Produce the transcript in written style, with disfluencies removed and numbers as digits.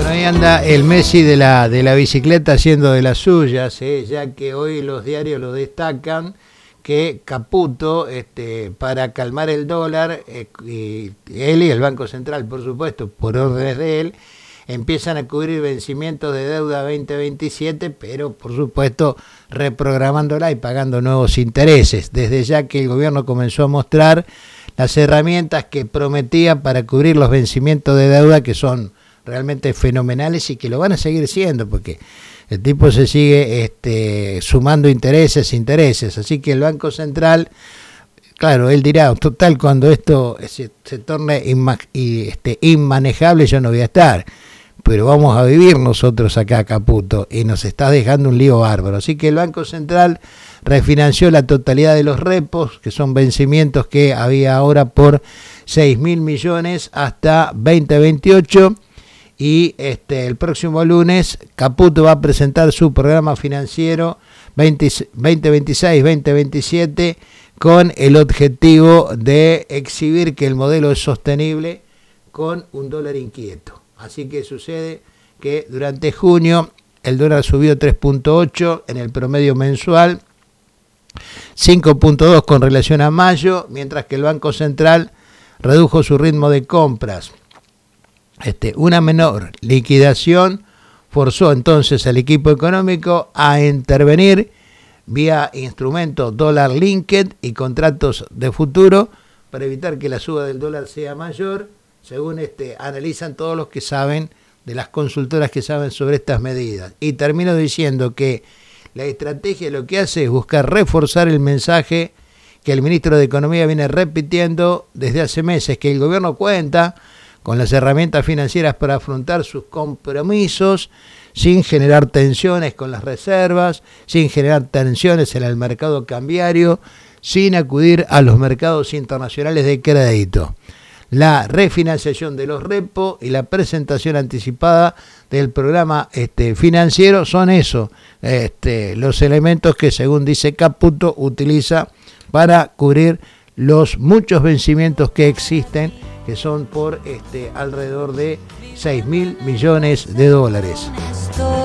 Bueno, ahí anda el Messi de la bicicleta haciendo de las suyas, ya que hoy los diarios lo destacan, que Caputo, para calmar el dólar, y él y el Banco Central, por supuesto, por órdenes de él, empiezan a cubrir vencimientos de deuda 2027, pero por supuesto reprogramándola y pagando nuevos intereses, desde ya que el gobierno comenzó a mostrar las herramientas que prometía para cubrir los vencimientos de deuda, que son realmente fenomenales y que lo van a seguir siendo, porque el tipo se sigue sumando intereses, así que el Banco Central, claro, él dirá, total, cuando esto se torne inmanejable yo no voy a estar, pero vamos a vivir nosotros acá, Caputo, y nos está dejando un lío bárbaro. Así que el Banco Central refinanció la totalidad de los repos, que son vencimientos que había ahora por 6.000 millones hasta 2028, y el próximo lunes Caputo va a presentar su programa financiero 2026-2027 con el objetivo de exhibir que el modelo es sostenible con un dólar inquieto. Así que sucede que durante junio el dólar subió 3.8 en el promedio mensual, 5.2 con relación a mayo, mientras que el Banco Central redujo su ritmo de compras. Una menor liquidación forzó entonces al equipo económico a intervenir vía instrumentos dólar linked y contratos de futuro para evitar que la suba del dólar sea mayor, según analizan todos los que saben, de las consultoras que saben sobre estas medidas. Y termino diciendo que la estrategia lo que hace es buscar reforzar el mensaje que el ministro de Economía viene repitiendo desde hace meses, que el gobierno cuenta con las herramientas financieras para afrontar sus compromisos sin generar tensiones con las reservas, sin generar tensiones en el mercado cambiario, sin acudir a los mercados internacionales de crédito. La refinanciación de los repos y la presentación anticipada del programa financiero son eso, los elementos que, según dice Caputo, utiliza para cubrir los muchos vencimientos que existen, que son por alrededor de 6.000 millones de dólares.